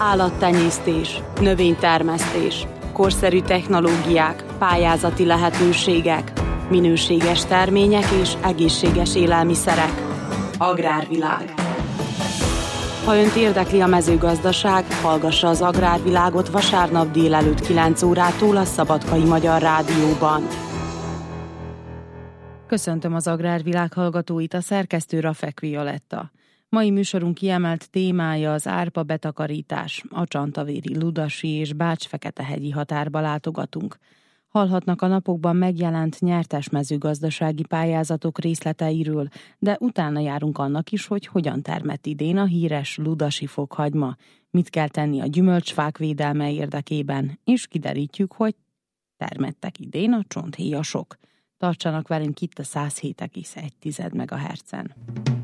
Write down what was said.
Állattenyésztés, növénytermesztés, korszerű technológiák, pályázati lehetőségek, minőséges termények és egészséges élelmiszerek. Agrárvilág. Ha önt érdekli a mezőgazdaság, hallgassa az Agrárvilágot vasárnap délelőtt 9 órától a Szabadkai Magyar Rádióban. Köszöntöm az Agrárvilág hallgatóit, a szerkesztő Rafek Violetta. Mai műsorunk kiemelt témája az árpa betakarítás. A Csantavéri, Ludasi és Bács-Feketehegyi határba látogatunk. Hallhatnak a napokban megjelent nyertes mezőgazdasági pályázatok részleteiről, de utána járunk annak is, hogy hogyan termett idén a híres ludasi fokhagyma, mit kell tenni a gyümölcsfák védelme érdekében, és kiderítjük, hogy termettek idén a csonthéjasok. Tartsanak velünk itt a 107,1 MHz-en.